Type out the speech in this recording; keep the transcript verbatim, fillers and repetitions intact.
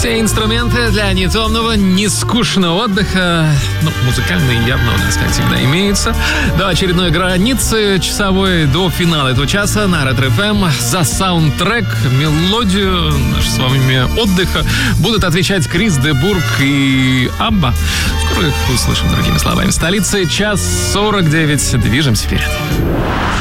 Все инструменты для нетомного, нескучного отдыха, ну, музыкальные явно у нас, как всегда, имеются. До очередной границы часовой, до финала этого часа на Ретро-эф эм за саундтрек, мелодию наш с вами отдыха будут отвечать Крис де Бург и Абба. Скоро их услышим другими словами. В столице час сорок девять. Движемся вперед.